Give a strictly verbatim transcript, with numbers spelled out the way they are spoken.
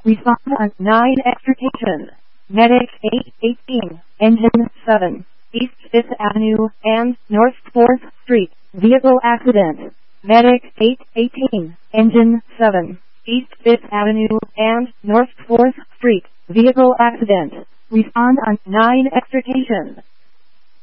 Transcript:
Respond on nine extrication. Medic eight eighteen, Engine seven, East fifth Avenue and North fourth Street, vehicle accident. Medic eight eighteen, Engine seven, East fifth Avenue and North fourth Street, vehicle accident. Respond on nine extrication.